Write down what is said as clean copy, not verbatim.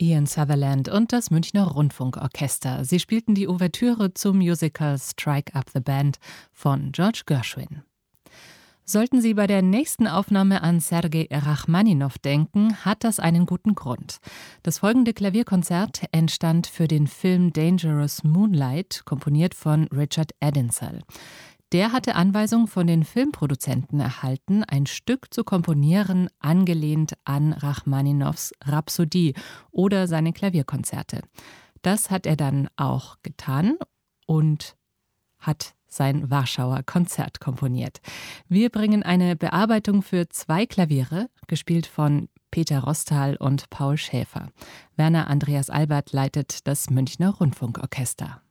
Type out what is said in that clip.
Ian Sutherland und das Münchner Rundfunkorchester. Sie spielten die Ouvertüre zum Musical Strike Up the Band von George Gershwin. Sollten Sie bei der nächsten Aufnahme an Sergei Rachmaninow denken, hat das einen guten Grund. Das folgende Klavierkonzert entstand für den Film Dangerous Moonlight, komponiert von Richard Edinsall. Der hatte Anweisung von den Filmproduzenten erhalten, ein Stück zu komponieren, angelehnt an Rachmaninows Rhapsodie oder seine Klavierkonzerte. Das hat er dann auch getan und hat sein Warschauer Konzert komponiert. Wir bringen eine Bearbeitung für 2 Klaviere, gespielt von Peter Rostal und Paul Schäfer. Werner Andreas Albert leitet das Münchner Rundfunkorchester.